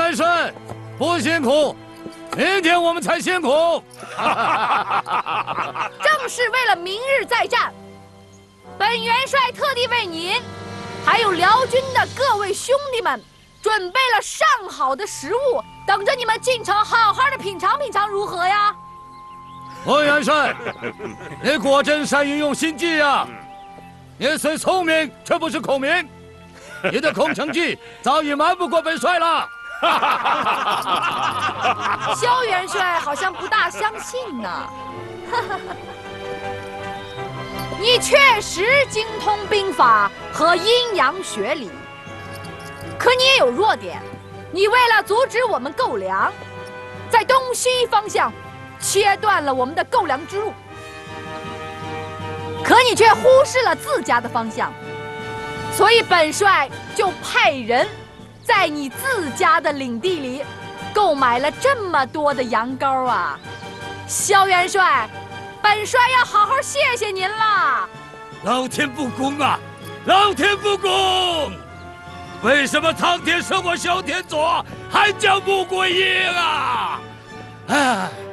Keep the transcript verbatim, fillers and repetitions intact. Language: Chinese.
元帅，不辛苦，明天我们才辛苦。 正是为了明日再战，本元帅特地为您，还有辽军的各位兄弟们，准备了上好的食物，等着你们进城好好的品尝品尝，如何呀？ 我元帅，你果真善于用心计呀！你虽聪明，却不是孔明。你的空城计早已瞒不过本帅了。 萧元帅好像不大相信呢。你确实精通兵法和阴阳学理，可你也有弱点。你为了阻止我们购粮，在东西方向切断了我们的购粮之路，可你却忽视了自家的方向，所以本帅就派人在你自家的领地里购买了这么多的羊羔啊！萧元帅，本帅要好好谢谢您了。 老天不公啊！老天不公！为什么苍天生我萧天佐，还叫穆桂英啊？哎。